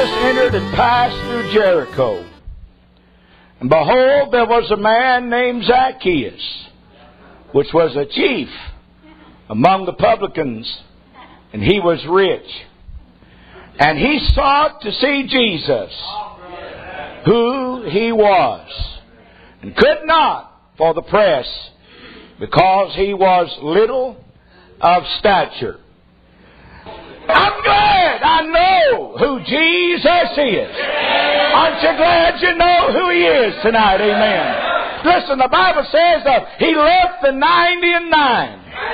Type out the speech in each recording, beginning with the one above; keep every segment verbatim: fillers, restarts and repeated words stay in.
Jesus entered and passed through Jericho. And behold, there was a man named Zacchaeus, which was a chief among the publicans, and he was rich. And he sought to see Jesus, who he was, and could not for the press, because he was little of stature. I'm glad I know who Jesus is. Aren't you glad you know who He is tonight? Amen. Listen, the Bible says that He left the ninety and nine.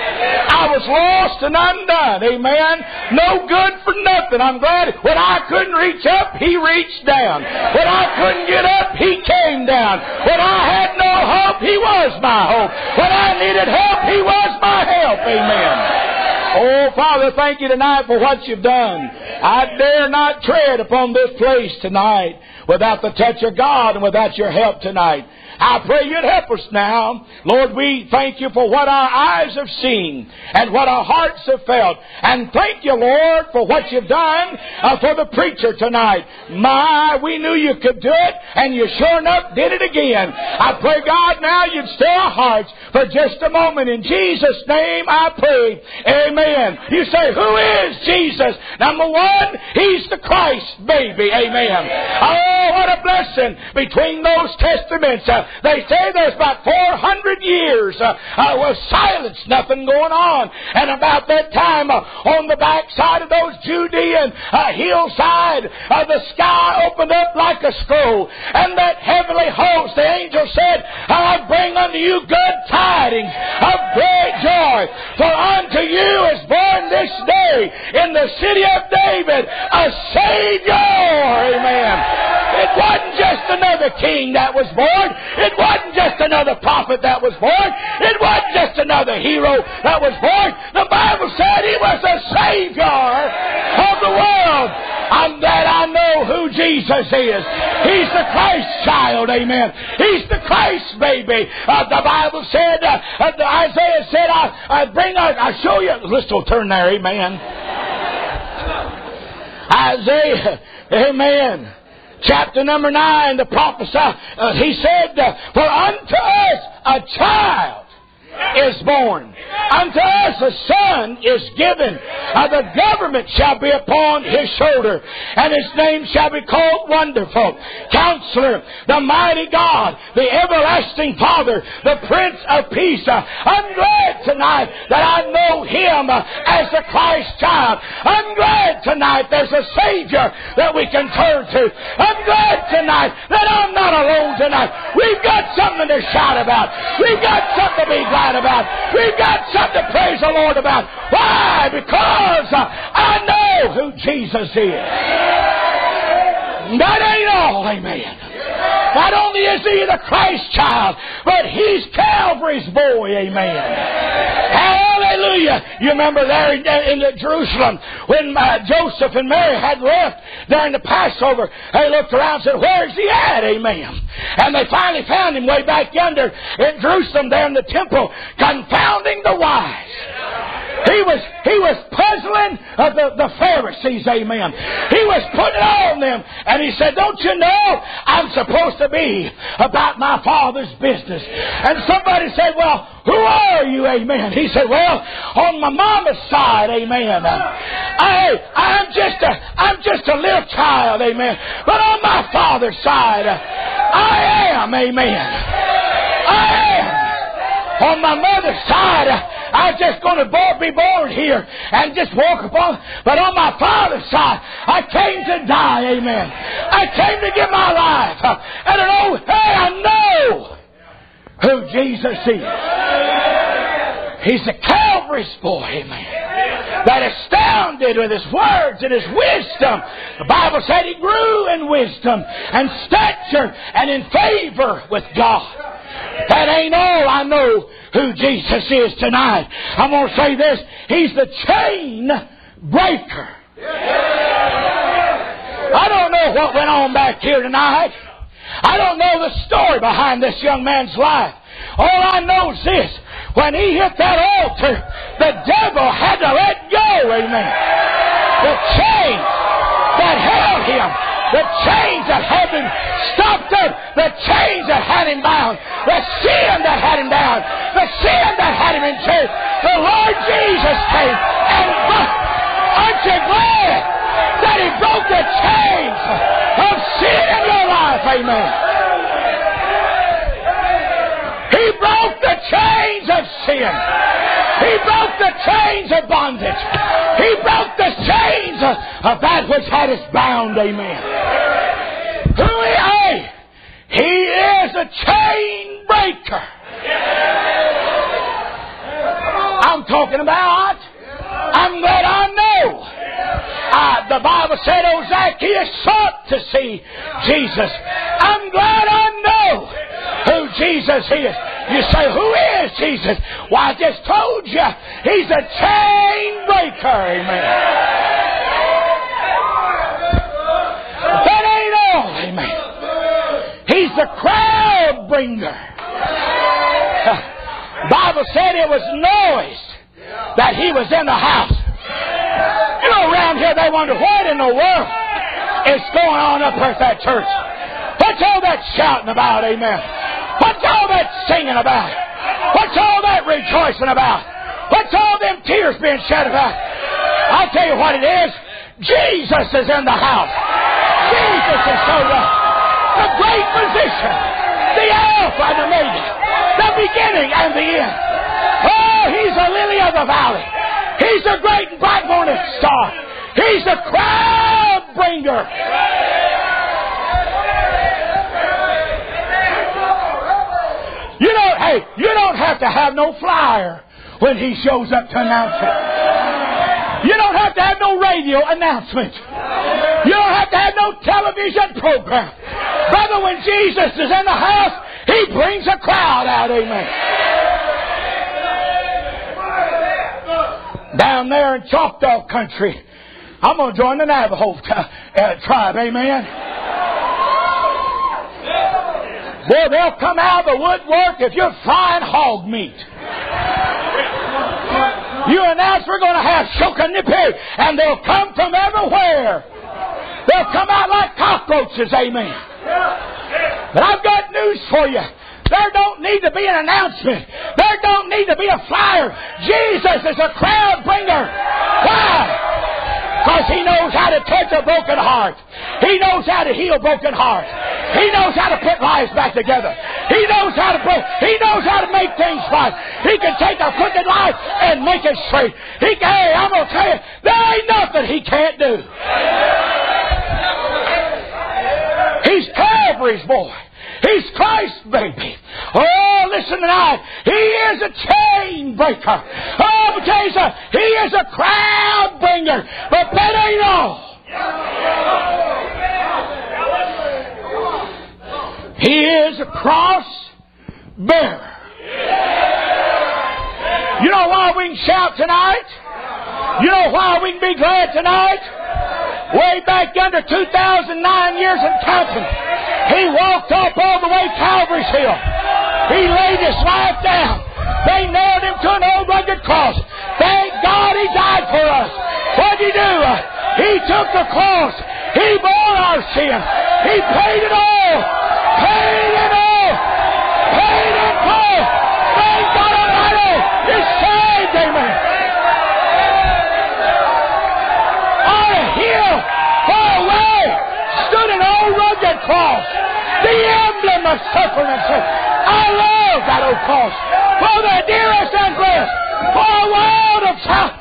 I was lost and undone. Amen. No good for nothing. I'm glad when I couldn't reach up, He reached down. When I couldn't get up, He came down. When I had no hope, He was my hope. When I needed help, He was my help. Amen. Oh, Father, thank You tonight for what You've done. I dare not tread upon this place tonight without the touch of God and without Your help tonight. I pray You'd help us now. Lord, we thank You for what our eyes have seen and what our hearts have felt. And thank You, Lord, for what You've done uh, for the preacher tonight. My, we knew You could do it, and You sure enough did it again. I pray, God, now You'd stir our hearts for just a moment. In Jesus' name I pray. Amen. You say, who is Jesus? Number one, He's the Christ baby. Amen. Oh, what a blessing between those testaments. Uh, They say there's about four hundred years uh, uh, with silence, nothing going on. And about that time, uh, on the backside of those Judean uh, hillside, uh, the sky opened up like a scroll. And that heavenly host, the angel said, I bring unto you good tidings of great joy. For unto you is born this day in the city of David a Savior. Amen. It wasn't just another king that was born. It wasn't just another prophet that was born. It wasn't just another hero that was born. The Bible said He was the Savior of the world. I'm glad I know who Jesus is. He's the Christ child, amen. He's the Christ baby. Uh, the Bible said, uh, uh, Isaiah said, I, I bring, I, I show you. Let's go turn there, amen. Isaiah, amen. Chapter number nine, the prophesy, uh, he said, uh, for unto us a child is born. Unto us a son is given. Uh, the government shall be upon His shoulder, and His name shall be called Wonderful, Counselor, the Mighty God, the Everlasting Father, the Prince of Peace. Uh, I'm glad tonight that I know Him uh, as the Christ child. I'm glad tonight there's a Savior that we can turn to. I'm glad tonight that I'm not alone tonight. We've got something to shout about. We've got something to be glad about. We've got something to praise the Lord about. Why? Because uh, I know who Jesus is. That ain't all, amen. Not only is He the Christ child, but He's Calvary's boy, amen. Hallelujah. You remember there in, in Jerusalem when uh, Joseph and Mary had left during the Passover, they looked around and said, where's He at, amen? And they finally found Him way back yonder in Jerusalem there in the temple, confounding the wise. He was he was puzzling uh, the, the Pharisees, amen. He was putting it on them. And He said, don't you know I'm supposed to be about my Father's business? And somebody said, well, who are you, amen? He said, well, on my mama's side, amen. I, I'm just a, I'm just a little child, amen. But on my Father's side, I am, amen. I am. On my mother's side, I was just going to be born here and just walk upon. But on my Father's side, I came to die, amen. I came to give my life. And I know, hey, I know who Jesus is. He's the Calvary's boy, amen. That astounded with His words and His wisdom. The Bible said He grew in wisdom and stature and in favor with God. That ain't all. I know who Jesus is tonight. I'm going to say this. He's the chain breaker. I don't know what went on back here tonight. I don't know the story behind this young man's life. All I know is this. When he hit that altar, the devil had to let go. Amen. The chain that held him The chains that had him stopped up. The chains that had him bound. The sin that had him down. The sin that had him in chains. The Lord Jesus came and broke. Aren't you glad that He broke the chains of sin in your life? Amen. He broke the chains of sin. He broke the chains of bondage. He broke the chains of, of that which had us bound. Amen. Who is He? He is a chain breaker. I'm talking about, I'm glad I know. Uh, the Bible said, "Oh, Zacchaeus sought to see Jesus." I'm glad I know who Jesus is. You say, who is Jesus? Well, I just told you, He's a chain breaker. Amen. That ain't all. Amen. He's the crowd bringer. The Bible said it was noise that He was in the house. You know, around here they wonder, what in the world is going on up here at that church? What's all that shouting about? Amen. What's all that singing about? What's all that rejoicing about? What's all them tears being shed about? I'll tell you what it is. Jesus is in the house. Jesus is showed up. The great physician. The Alpha and Omega. The beginning and the end. Oh, He's the lily of the valley. He's the great and bright morning star. He's the crowd bringer. You don't, hey, you don't have to have no flyer when He shows up to announce it. You don't have to have no radio announcement. You don't have to have no television program. Brother, when Jesus is in the house, He brings a crowd out. Amen. Down there in Choctaw country, I'm going to join the Navajo t- uh, tribe. Amen. Boy, they'll come out of the woodwork if you're frying hog meat. You announce we're going to have Shokanippi, and they'll come from everywhere. They'll come out like cockroaches, amen. But I've got news for you. There don't need to be an announcement. There don't need to be a flyer. Jesus is a crowd bringer. Why? Because He knows how to touch a broken heart. He knows how to heal broken hearts. He knows how to put lives back together. He knows how to put, He knows how to make things right. He can take a crooked life and make it straight. He can, hey, I'm going to tell you, there ain't nothing He can't do. He's Calvary's boy. He's Christ's baby. Oh, listen tonight. He is a chain breaker. Oh, but tell you something. He is a crowd bringer. But that ain't all. He is a cross bearer. You know why we can shout tonight? You know why we can be glad tonight? Way back under two thousand nine years and counting, He walked up all the way Calvary's Hill. He laid His life down. They nailed Him to an old rugged cross. Thank God He died for us. What did He do? He took the cross. He bore our sin. He paid it all. Paid it all. Paid it all. Thank God Almighty. You're saved. Amen. On a hill far away stood an old rugged cross. The emblem of suffering and sin. I love that old cross. For the dearest and blessed. For a world of child.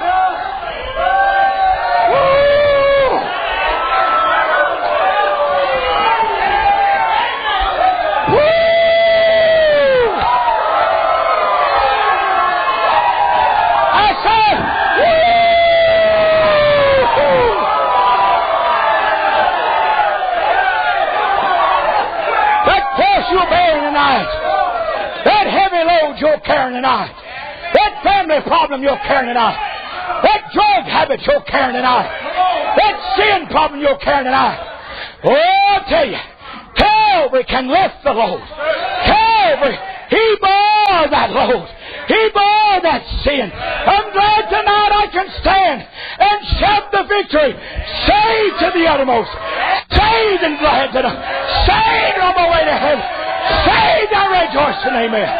That heavy load you're carrying tonight. That family problem you're carrying tonight. That drug habit you're carrying tonight. That sin problem you're carrying tonight. Oh, I'll tell you, Calvary can lift the load. Calvary, He bore that load. He bore that sin. I'm glad tonight I can stand and shout the victory. Saved to the uttermost. saved and glad tonight. Saved on my way to heaven. Saved and rejoicing. Amen.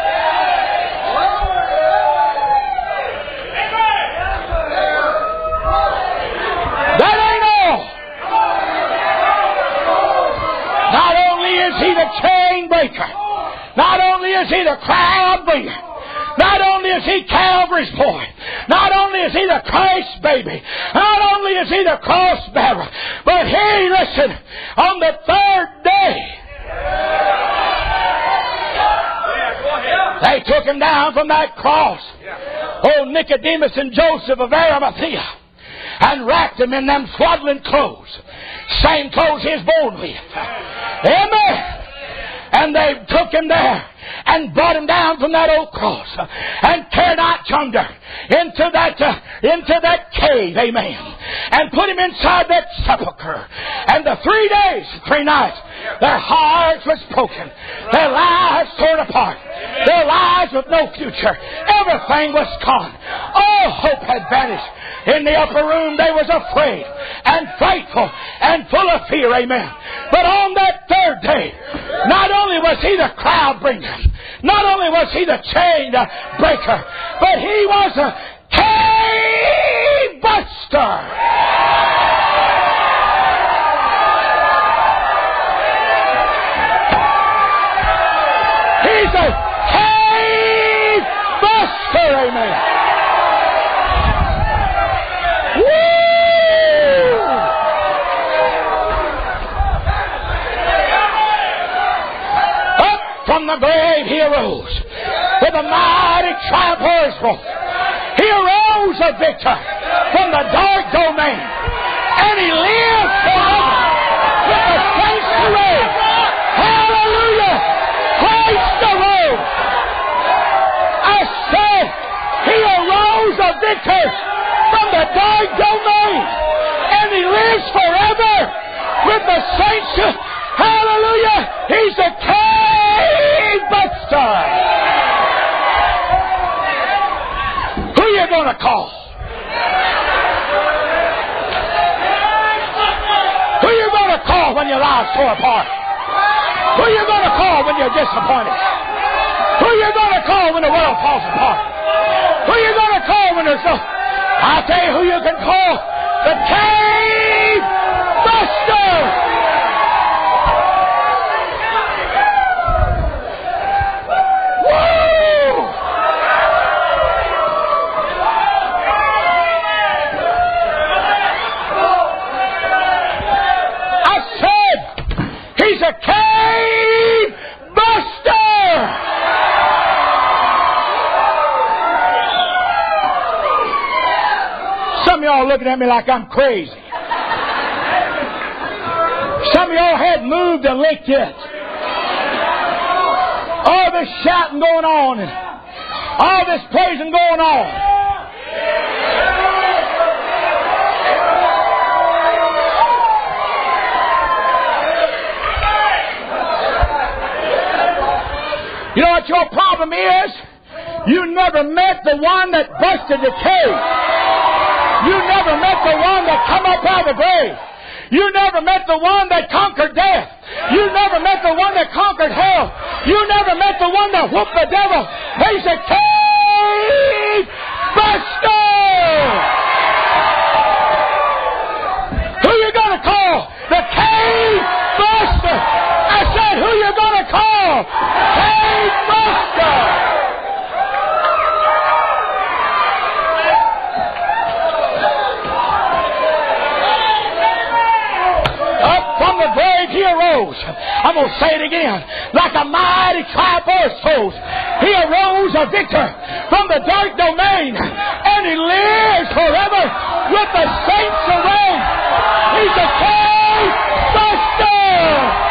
That ain't all. Not only is he the chain breaker, not only is he the crowd bringer, not only is he Calvary's boy, not only is he the Christ baby, not only is he the cross bearer, but hey, listen, on the third day, they took him down from that cross. Old Nicodemus and Joseph of Arimathea, and wrapped him in them swaddling clothes. Same clothes he was born with. Amen. And they took him there and brought him down from that old cross and carried out yonder into that uh, into that cave, amen, and put him inside that sepulcher. And the three days, three nights, their hearts was broken, their lives torn apart, their lives with no future. Everything was gone. All hope had vanished. In the upper room they was afraid and frightful and full of fear, amen. But on that third day, not only was he the crowd bringer, not only was he the chain breaker, but he was a cave buster. He's a cave buster, amen. From the grave he arose with a mighty triumph for his foe. He arose a victor from the dark domain, and he lives forever with the saints to reign. Hallelujah! Christ arose. I said he arose a victor from the dark domain, and he lives forever with the saints to. Hallelujah! He's a cave buster. Who are you going to call? Who are you going to call when your lives fall apart? Who are you going to call when you're disappointed? Who are you going to call when the world falls apart? Who are you going to call when there's no... I'll tell you who you can call. The cave buster. He's a cave buster. Some of y'all looking at me like I'm crazy. Some of y'all hadn't moved a lick yet. All this shouting going on and all this praising going on. You know what your problem is? You never met the one that busted the cave. You never met the one that come up out of the grave. You never met the one that conquered death. You never met the one that conquered hell. You never met the one that whooped the devil. He's a cave buster. Who you gonna call? The cave buster. I said, who you gonna call? Cave buster. Up from the grave he arose. I'm going to say it again. Like a mighty triumph for his foes. He arose a victor from the dark domain. And he lives forever with the saints around. He's a cave buster.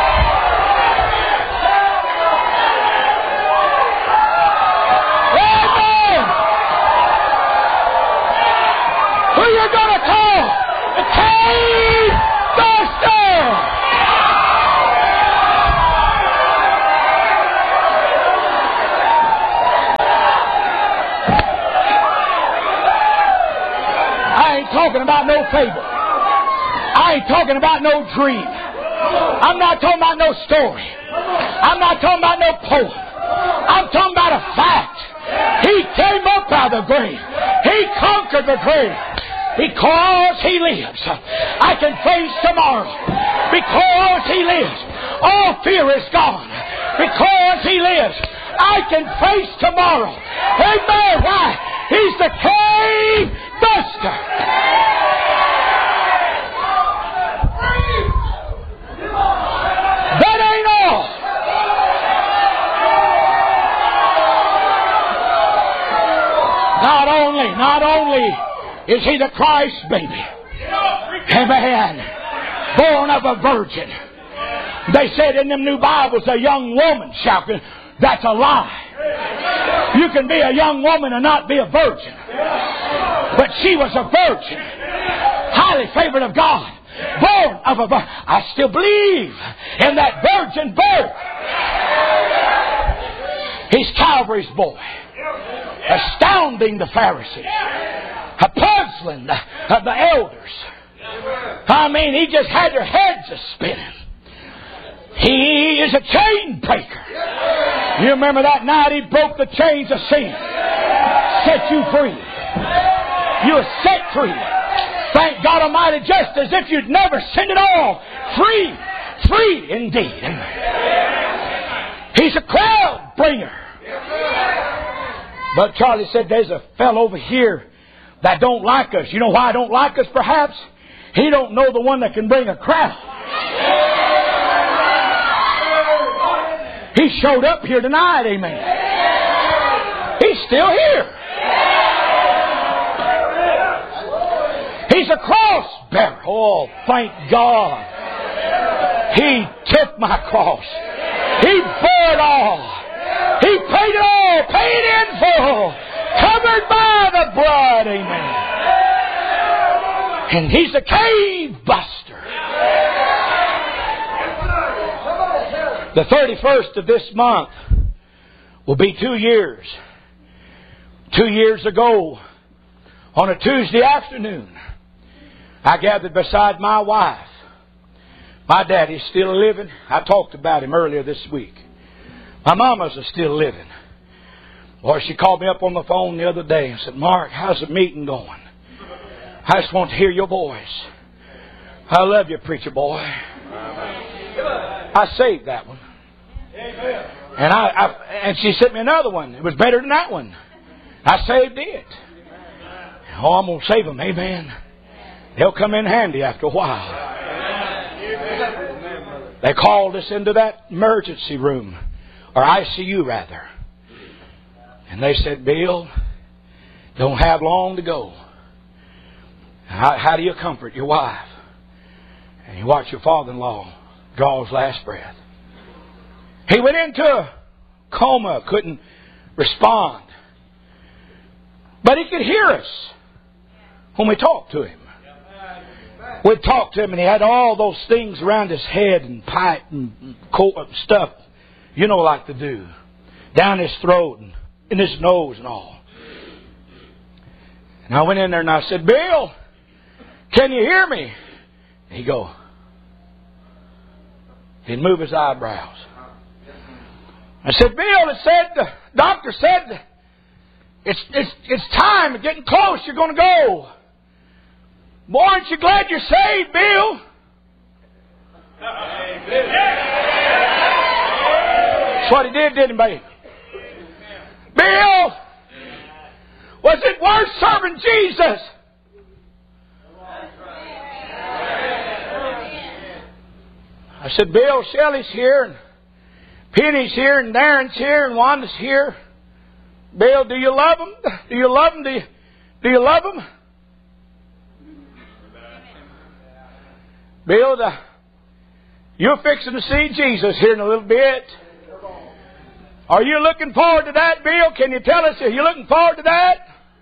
Who you gonna call? The cave buster. I ain't talking about no fable. I ain't talking about no dream. I'm not talking about no story. I'm not talking about no poem. I'm talking about a fact. He came up out of the grave. He conquered the grave. Because He lives, I can face tomorrow. Because He lives, all fear is gone. Because He lives, I can face tomorrow. Amen. Why? He's the cave buster. That ain't all. Not only, not only is He the Christ baby, amen, born of a virgin. They said in them new Bibles, a young woman shall. That's a lie. You can be a young woman and not be a virgin. But she was a virgin, highly favored of God, born of a virgin. I still believe in that virgin birth. He's Calvary's boy, astounding the Pharisees, a puzzling the, of the elders. I mean, he just had their heads a spinning. He is a chain breaker. You remember that night He broke the chains of sin, set you free. You were set free. Thank God Almighty, just as if you'd never sinned at all. Free, free indeed. He's a crowd bringer. But Charlie said, there's a fellow over here that don't like us. You know why I don't like us perhaps? He don't know the one that can bring a crowd. He showed up here tonight, amen. He's still here. He's a cross bearer. Oh, thank God. He took my cross. He bore it all. He paid it all. Paid in full. Covered by the blood, amen. And He's a cave buster. The thirty-first of this month will be two years. Two years ago, on a Tuesday afternoon, I gathered beside my wife. My daddy's still living. I talked about him earlier this week. My mama's still living. Boy, she called me up on the phone the other day and said, Mark, how's the meeting going? I just want to hear your voice. I love you, preacher boy. I saved that one. And I, I and she sent me another one. It was better than that one. I saved it. Oh, I'm going to save them. Amen. They'll come in handy after a while. They called us into that emergency room, or I C U rather. And they said, Bill, don't have long to go. How, how do you comfort your wife? And you watch your father-in-law draw his last breath. He went into a coma, couldn't respond. But he could hear us when we talked to him. We'd talk to him and he had all those things around his head and pipe and stuff, you know, like to do. Down his throat and in his nose and all. And I went in there and I said, Bill, can you hear me? And he'd go. He'd move his eyebrows. I said, Bill, it said, the doctor said, it's, it's, it's time, it's getting close, you're going to go. Boy, aren't you glad you're saved, Bill? That's what he did, didn't he, baby? Bill, was it worth serving Jesus? I said, Bill, Shelley's here, and Penny's here, and Darren's here, and Wanda's here. Bill, do you love them? Do you love them? Do you, do you love them? Bill, the, you're fixing to see Jesus here in a little bit. Are you looking forward to that, Bill? Can you tell us, are you looking forward to that?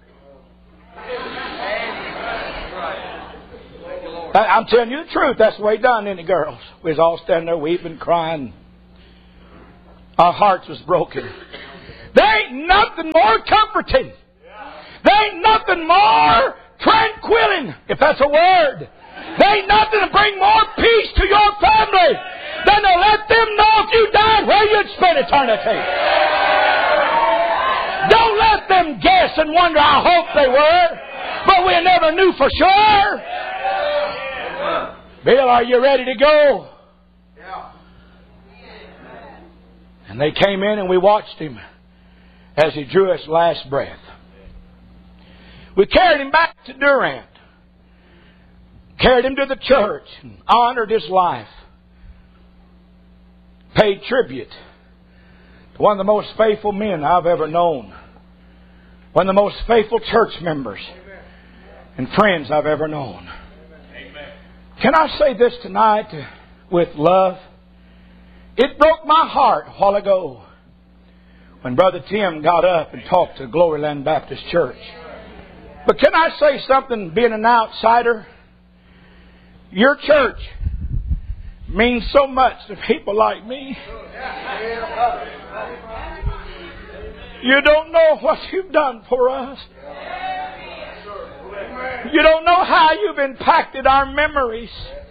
I'm telling you the truth. That's the way done, isn't it, girls? We was all standing there weeping, crying. Our hearts was broken. There ain't nothing more comforting. There ain't nothing more tranquilling, if that's a word. There ain't nothing to bring more peace to your family you died, where you'd spend eternity. Don't let them guess and wonder, I hope they were. But we never knew for sure. Bill, are you ready to go? And they came in and we watched him as he drew his last breath. We carried him back to Durant. Carried him to the church and honored his life. Paid tribute to one of the most faithful men I've ever known. One of the most faithful church members and friends I've ever known. Can I say this tonight with love? It broke my heart a while ago when Brother Tim got up and talked to Gloryland Baptist Church. But can I say something, being an outsider? Your church means so much to people like me. You don't know what you've done for us. You don't know how you've impacted our memories.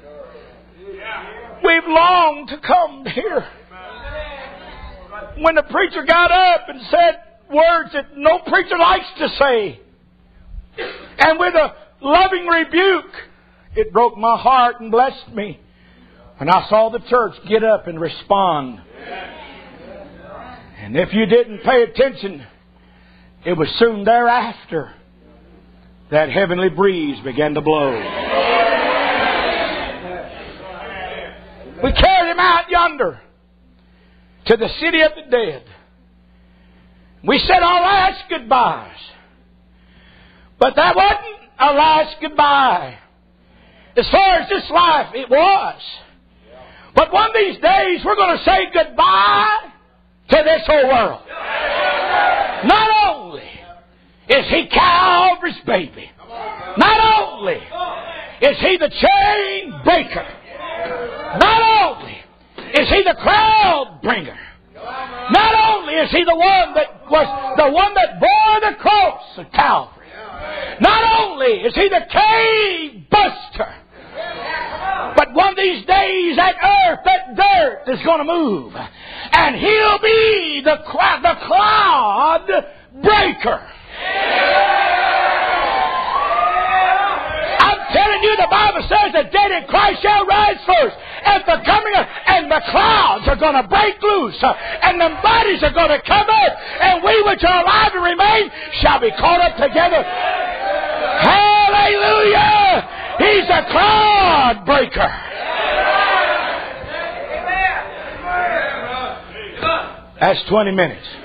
We've longed to come here. When the preacher got up and said words that no preacher likes to say, and with a loving rebuke, it broke my heart and blessed me when I saw the church get up and respond. And if you didn't pay attention, it was soon thereafter that heavenly breeze began to blow. We carried him out yonder to the city of the dead. We said our last goodbyes. But that wasn't a last goodbye. As far as this life, it was. But one of these days, we're going to say goodbye to this whole world. Not only is He Calvary's baby, not only is He the chain breaker, not only is He the cloud bringer, not only is He the one that was the one that bore the cross of Calvary, not only is He the cave buster, but one of these days that earth, that dirt is going to move. And He'll be the, the cloud breaker. I'm telling you, the Bible says the dead in Christ shall rise first. At the coming of, and the clouds are going to break loose. And the bodies are going to come up. And we which are alive and remain shall be caught up together. Hallelujah! He's a cloud breaker. That's twenty minutes.